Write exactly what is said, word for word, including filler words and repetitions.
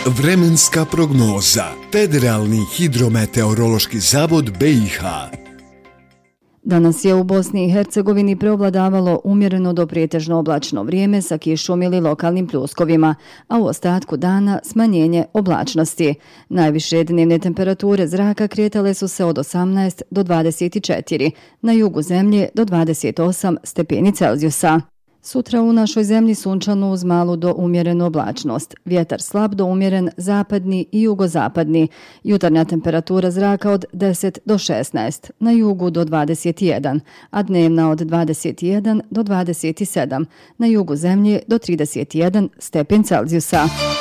Vremenska prognoza. Federalni hidrometeorološki zavod B i H. Danas je u Bosni i Hercegovini preovladavalo umjereno do prijetežno oblačno vrijeme sa kišom ili lokalnim pljuskovima, a u ostatku dana smanjenje oblačnosti. Najviše dnevne temperature zraka kretale su se od osamnaest do dvadeset četiri, na jugu zemlje do dvadeset osam stepeni Celzijusa. Sutra u našoj zemlji sunčano uz malu do umjerenu oblačnost. Vjetar slab do umjeren zapadni i jugozapadni. Jutarnja temperatura zraka od deset do šesnaest, na jugu do dvadeset jedan, a dnevna od dvadeset jedan do dvadeset sedam, na jugu zemlje do trideset jedan stepen Celzijusa.